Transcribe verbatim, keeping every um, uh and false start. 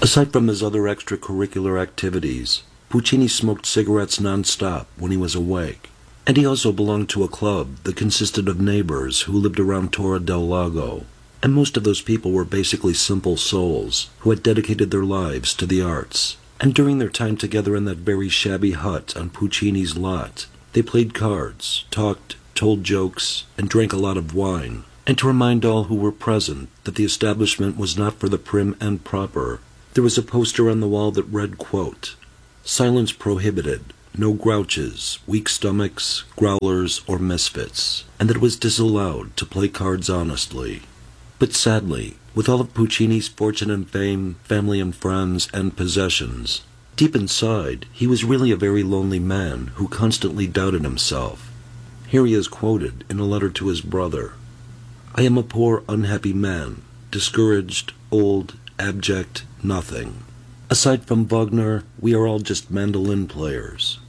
Aside from his other extracurricular activities, Puccini smoked cigarettes non-stop when he was awake, and he also belonged to a club that consisted of neighbors who lived around Torre del Lago, and most of those people were basically simple souls who had dedicated their lives to the arts. And during their time together in that very shabby hut on Puccini's lot, they played cards, talked, told jokes, and drank a lot of wine, and to remind all who were present that the establishment was not for the prim and proper, there was a poster on the wall that read, quote, "Silence prohibited, no grouches, weak stomachs, growlers, or misfits," and that it was disallowed to play cards honestly. But sadly, with all of Puccini's fortune and fame, family and friends, and possessions, deep inside, he was really a very lonely man who constantly doubted himself. Here he is quoted in a letter to his brother. "I am a poor, unhappy man, discouraged, old, abject, nothing. Aside from Wagner, we are all just mandolin players.